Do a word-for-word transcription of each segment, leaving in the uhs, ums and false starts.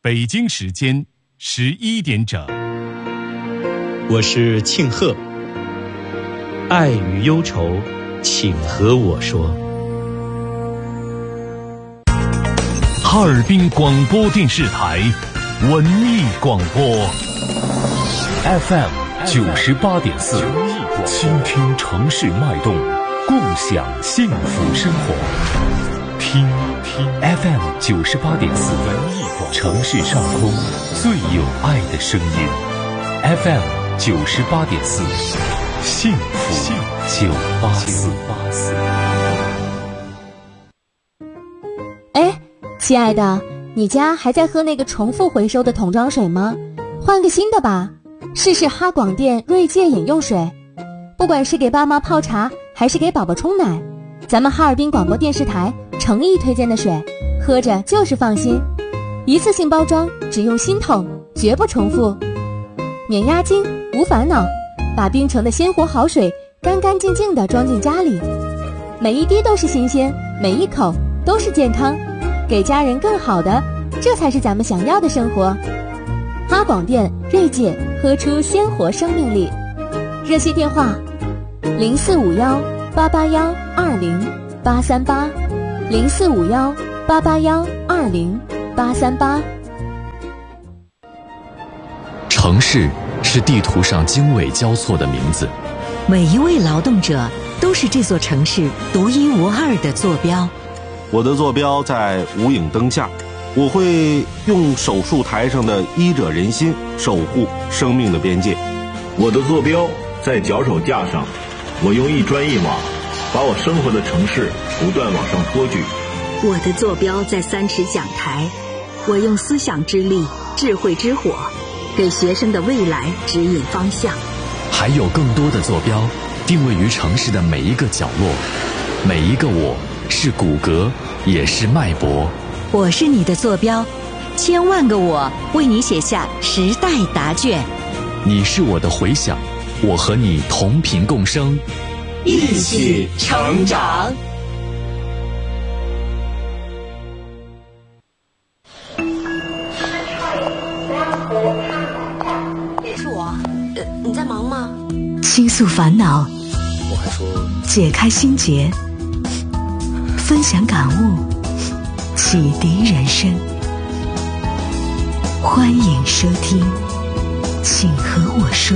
北京时间十一点整。 我是庆贺，爱与忧愁，请和我说。 哈尔滨广播电视台文艺广播 F M 九十八点四，倾听城市脉动，共享幸福生活。听听 F M 九十八点四，文艺广播，城市上空最有爱的声音。F M 九十八点四，幸福九八四。 哎，亲爱的，你家还在喝那个重复回收的桶装水吗？换个新的吧，试试哈广电锐界饮用水。不管是给爸妈泡茶，还是给宝宝冲奶，咱们哈尔滨广播电视台诚意推荐的水，喝着就是放心。一次性包装，只用新桶，绝不重复，免押金，无烦恼，把冰城的鲜活好水干干净净地装进家里，每一滴都是新鲜，每一口都是健康，给家人更好的，这才是咱们想要的生活。哈广电锐界，喝出鲜活生命力。热线电话零四五幺八八幺二零八三八，零四五幺八八幺二零八三八。 城市是地图上经纬交错的名字， 每一位劳动者都是这座城市独一无二的坐标。 我的坐标在无影灯下，我会用手术台上的医者仁心守护生命的边界。 我的坐标在脚手架上，我用一砖一瓦把我生活的城市不断往上托举。 我的坐标在三尺讲台，我用思想之力、智慧之火，给学生的未来指引方向。 还有更多的坐标定位于城市的每一个角落，每一个我是骨骼，也是脉搏。 我是你的坐标，千万个我为你写下时代答卷。 你是我的回响，我和你同频共生， 一起成长。 是我，呃，你在忙吗？ 倾诉烦恼， 我还说解开心结，分享感悟，启迪人生。欢迎收听，请和我说。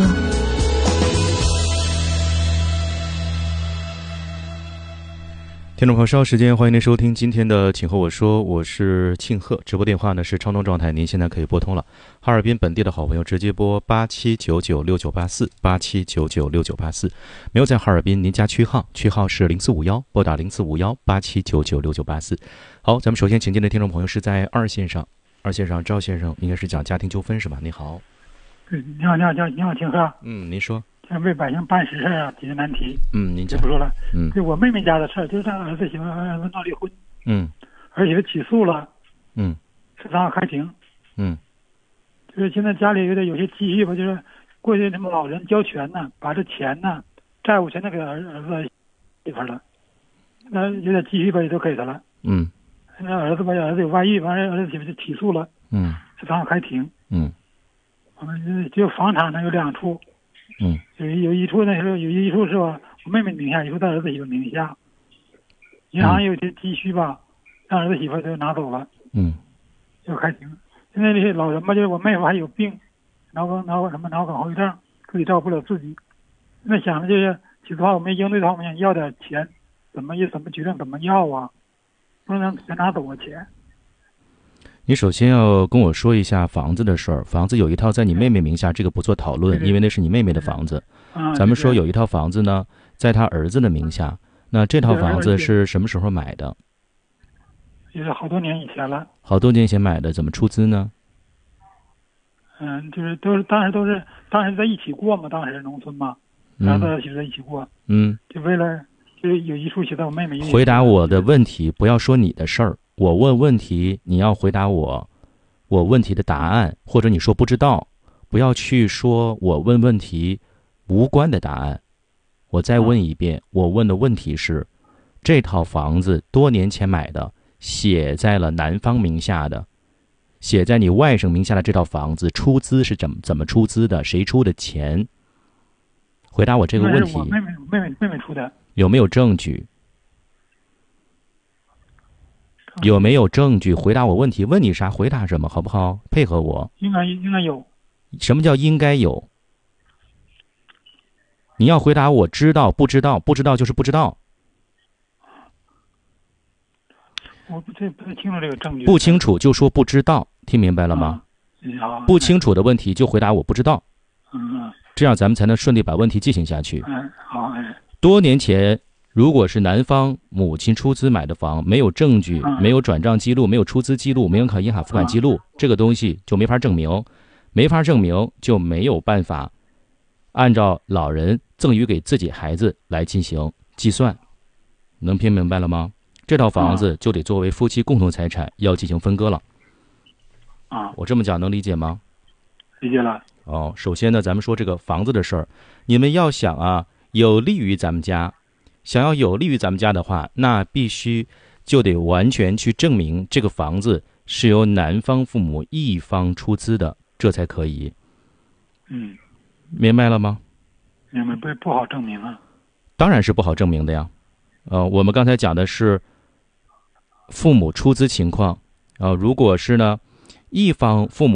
听众朋友，稍后时间欢迎您收听今天的请和我说，我是庆贺，直播电话呢是畅通状态，您现在可以拨通了。哈尔滨本地的好朋友直接拨八七九九六九八四八七九九六九八四，没有在哈尔滨您加区号，区号是零四五幺，拨打零四五幺八七九九六九八四。好，咱们首先请进的听众朋友是在二线上，二线上赵先生应该是讲家庭纠纷是吧？你好。 对，你好，你好，你好，你好，庆贺。 嗯，您说。 为百姓办实事啊，解决难题。 嗯，您就不说了。 嗯， 就我妹妹家的事儿，就是她儿子媳妇儿子闹离婚。 嗯， 儿媳妇起诉了。 嗯， 十三号开庭。 嗯， 就是现在家里有点有些积蓄吧，就是过去他们老人交权呢，把这钱呢，债务全都给儿儿子媳妇了，那有点积蓄吧也都给他了。 嗯， 那儿子吧，儿子有外遇，完了儿子媳妇就起诉了。 嗯， 十三号开庭。 嗯， 完了就房产呢有两处。 嗯， 有有一处那时候有一处是吧，我妹妹名下，一处在儿子媳妇名下。银行有些积蓄吧，让儿子媳妇就拿走了。 嗯， 就开庭。现在这些老人吧，就是我妹夫还有病，脑梗脑梗什么脑梗后遗症，自己照顾不了自己。那想的就是起诉的话，我们应对的话，我们想要点钱，怎么怎么决定怎么要啊？不能全拿走啊钱。 你首先要跟我说一下房子的事儿。房子有一套在你妹妹名下，这个不做讨论，因为那是你妹妹的房子。咱们说有一套房子呢，在他儿子的名下。那这套房子是什么时候买的？ 也是好多年以前了。 好多年以前买的，怎么出资呢？ 嗯，就是都是当时都是当时在一起过嘛，当时农村嘛，儿子媳妇在一起过。嗯，就为了就是有一处写在我妹妹。 回答我的问题，不要说你的事儿。我问问题，你要回答我，我问题的答案，或者你说不知道，不要去说我问问题无关的答案。我再问一遍，我问的问题是，这套房子多年前买的，写在了男方名下的， 写在你外甥名下的这套房子出资是怎么怎么出资的？谁出的钱？回答我这个问题。 我妹妹妹妹妹妹出的。 有没有证据？有没有证据？回答我问题。问你啥？回答什么？好不好？配合我。 应该应该有。 什么叫应该有？你要回答我知道不知道，不知道就是不知道。 我不太不太清楚这个证据。 不清楚就说不知道，听明白了吗？ 啊、 不清楚的问题就回答我不知道。 嗯。 这样咱们才能顺利把问题进行下去。 嗯，好，哎。 多年前，如果是男方母亲出资买的房，没有证据， 嗯、 没有转账记录，没有出资记录，没有考银行付款记录，嗯、这个东西就没法证明，没法证明就没有办法按照老人赠与给自己孩子来进行计算，能听明白了吗？这套房子就得作为夫妻共同财产，要进行分割了。 啊， 我这么讲能理解吗？ 理解了。 哦，首先呢，咱们说这个房子的事儿，你们要想啊，有利于咱们家，想要有利于咱们家的话，那必须就得完全去证明这个房子是由男方父母一方出资的，这才可以。 嗯， 明白了吗？ 明白，不不好证明啊。 当然是不好证明的呀。呃，我们刚才讲的是父母出资情况啊、呃，如果是呢，一方父母